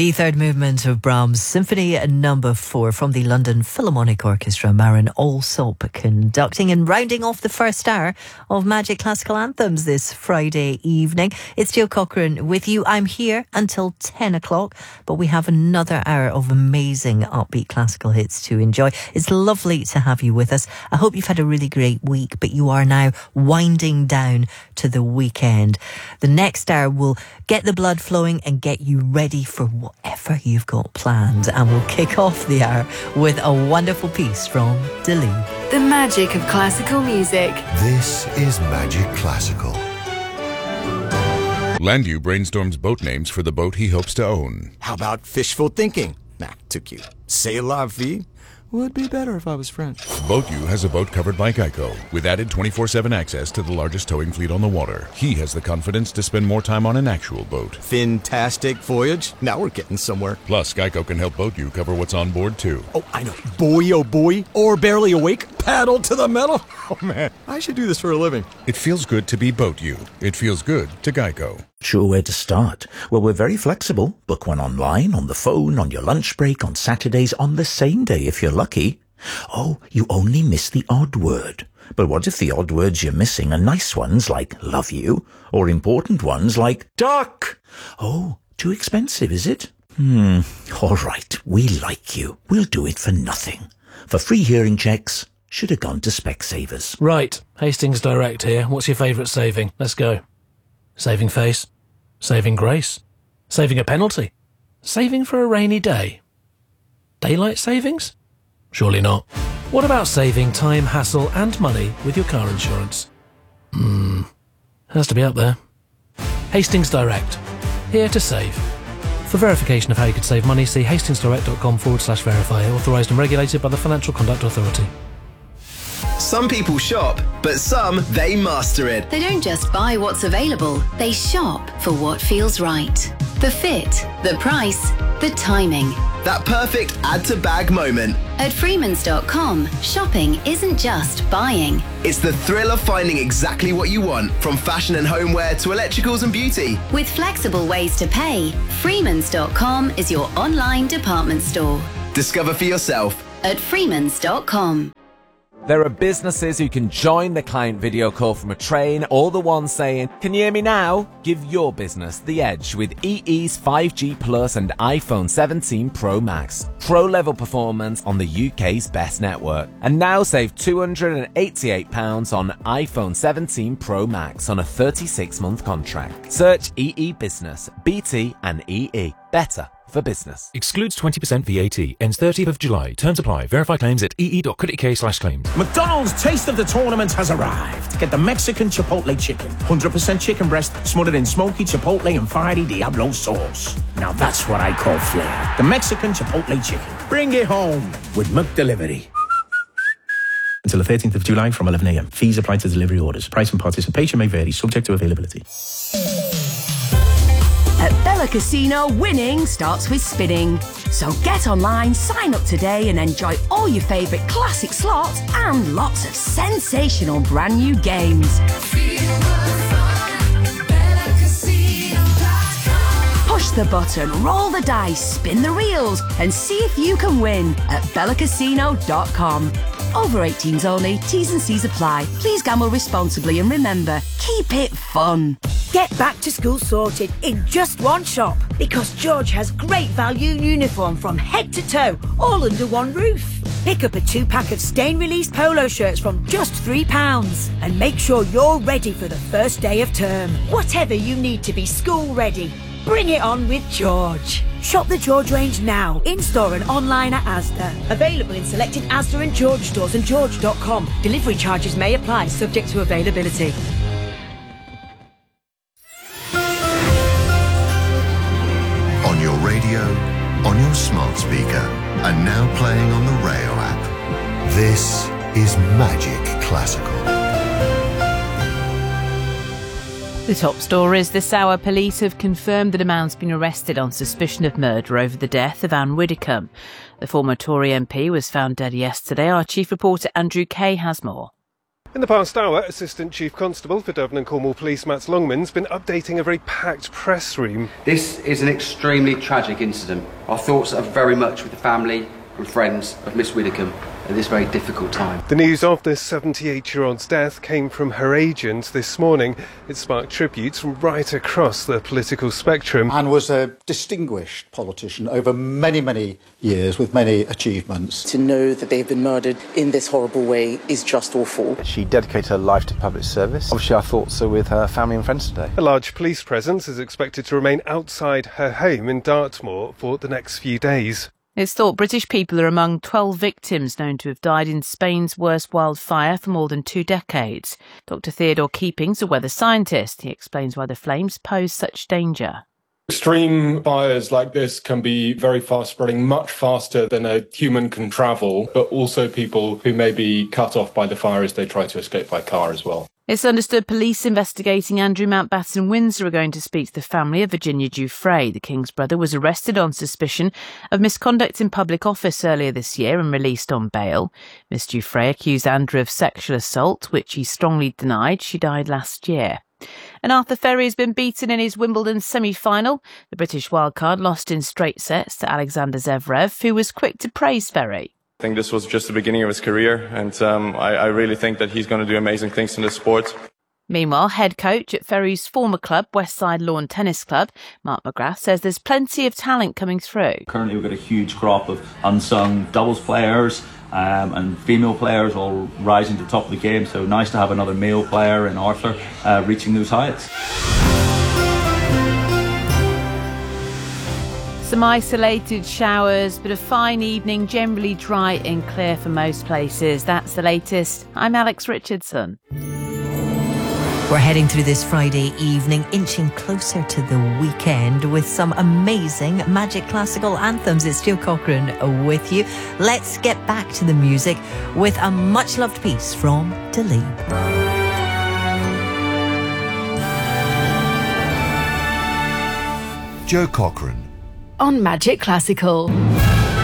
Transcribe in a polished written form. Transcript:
The third movement of Brahms' Symphony No. 4 from the London Philharmonic Orchestra, Marin Alsop conducting, and rounding off the first hour of Magic Classical Anthems this Friday evening. It's Jill Cochrane with you. I'm here until 10 o'clock, but we have another hour of amazing upbeat classical hits to enjoy. It's lovely to have you with us. I hope you've had a really great week, but you are now winding down to the weekend. The next hour will get the blood flowing and get you ready for whatever you've got planned. And we'll kick off the hour with a wonderful piece from Deleuze. The magic of classical music. This is Magic Classical. Landu brainstorms boat names for the boat he hopes to own. How about fishful thinking? Nah, too cute. C'est la vie? Would be better if I was French. BoatU has a boat covered by Geico, with added 24/7 access to the largest towing fleet on the water. He has the confidence to spend more time on an actual boat. Fantastic voyage. Now we're getting somewhere. Plus, Geico can help BoatU cover what's on board, too. Oh, I know. Buoy, oh buoy, or barely awake, paddle to the metal. Oh, man, I should do this for a living. It feels good to be BoatU. It feels good to Geico. Sure where to start? Well, we're very flexible. Book one online, on the phone, on your lunch break, on Saturdays, on the same day if you're lucky. Oh, you only miss the odd word. But what if the odd words you're missing are nice ones like love you, or important ones like duck? Oh, too expensive, is it? All right, we like you. We'll do it for nothing. For free hearing checks, should have gone to Specsavers. Right, Hastings Direct here. What's your favourite saving? Let's go. Saving face, saving grace, saving a penalty, saving for a rainy day. Daylight savings? Surely not. What about saving time, hassle and money with your car insurance? Has to be up there. Hastings Direct, here to save. For verification of how you could save money, see hastingsdirect.com/verify, authorised and regulated by the Financial Conduct Authority. Some people shop, but some, they master it. They don't just buy what's available, they shop for what feels right. The fit, the price, the timing. That perfect add-to-bag moment. At Freemans.com, shopping isn't just buying. It's the thrill of finding exactly what you want, from fashion and homeware to electricals and beauty. With flexible ways to pay, Freemans.com is your online department store. Discover for yourself at Freemans.com. There are businesses who can join the client video call from a train, or the ones saying, "Can you hear me now?" Give your business the edge with EE's 5G Plus and iPhone 17 Pro Max. Pro-level performance on the UK's best network. And now save £288 on iPhone 17 Pro Max on a 36-month contract. Search EE Business, BT and EE. Better for business. Excludes 20% VAT. Ends 30th of July. Terms apply. Verify claims at ee.co.uk/claims. McDonald's Taste of the Tournament has arrived. Get the Mexican Chipotle Chicken. 100% chicken breast smothered in smoky Chipotle and fiery Diablo sauce. Now that's what I call flair. The Mexican Chipotle Chicken. Bring it home with McDelivery. Until the 13th of July from 11 a.m. Fees apply to delivery orders. Price and participation may vary, subject to availability. At Bella Casino, winning starts with spinning. So get online, sign up today and enjoy all your favourite classic slots and lots of sensational brand new games. Push the button, roll the dice, spin the reels and see if you can win at bellacasino.com. Over 18s only, T's and C's apply. Please gamble responsibly and remember, keep it fun. Get back to school sorted in just one shop, because George has great value uniform from head to toe, all under one roof. Pick up a 2-pack of stain-release polo shirts from just £3 and make sure you're ready for the first day of term. Whatever you need to be school ready, bring it on with George. Shop the George range now, in-store and online at Asda. Available in selected Asda and George stores and george.com. Delivery charges may apply, subject to availability. On your radio, on your smart speaker, and now playing on the Rayo app. This is Magic Classical. The top stories this hour. Police have confirmed that a man's been arrested on suspicion of murder over the death of Anne Widdecombe. The former Tory MP was found dead yesterday. Our chief reporter Andrew Kay has more. In the past hour, Assistant Chief Constable for Devon and Cornwall Police Matt Longman's been updating a very packed press room. This is an extremely tragic incident. Our thoughts are very much with the family and friends of Miss Widdicombe at this very difficult time. The news of this 78-year-old's death came from her agent this morning. It sparked tributes from right across the political spectrum. Anne was a distinguished politician over many, many years with many achievements. To know that they've been murdered in this horrible way is just awful. She dedicated her life to public service. Obviously our thoughts are with her family and friends today. A large police presence is expected to remain outside her home in Dartmoor for the next few days. It's thought British people are among 12 victims known to have died in Spain's worst wildfire for more than 2 decades. Dr. Theodore Keeping's a weather scientist. He explains why the flames pose such danger. Extreme fires like this can be very fast spreading, much faster than a human can travel, but also people who may be cut off by the fire as they try to escape by car as well. It's understood police investigating Andrew Mountbatten Windsor are going to speak to the family of Virginia Giuffre. The King's brother was arrested on suspicion of misconduct in public office earlier this year and released on bail. Miss Giuffre accused Andrew of sexual assault, which he strongly denied. She died last year. And Arthur Ferry has been beaten in his Wimbledon semi-final. The British wildcard lost in straight sets to Alexander Zverev, who was quick to praise Ferry. I think this was just the beginning of his career, and I really think that he's going to do amazing things in the sport. Meanwhile, head coach at Ferry's former club, Westside Lawn Tennis Club, Mark McGrath, says there's plenty of talent coming through. Currently we've got a huge crop of unsung doubles players and female players all rising to the top of the game, so nice to have another male player in Arthur reaching those heights. Some isolated showers, but a fine evening, generally dry and clear for most places. That's the latest. I'm Alex Richardson. We're heading through this Friday evening, inching closer to the weekend with some amazing Magic Classical anthems. It's Joe Cochran with you. Let's get back to the music with a much-loved piece from Dalib. Joe Cochran on Magic Classical.